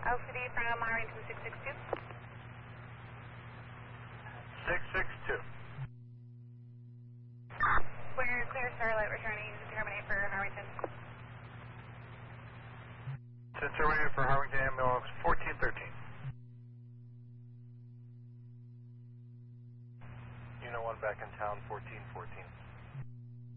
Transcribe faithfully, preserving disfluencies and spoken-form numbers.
L C D from Arlington six six two. six six two. We're clear Starlight returning to terminate for Harrington. To terminate for Harrington ambulance fourteen thirteen. Unit one back in town fourteen fourteen.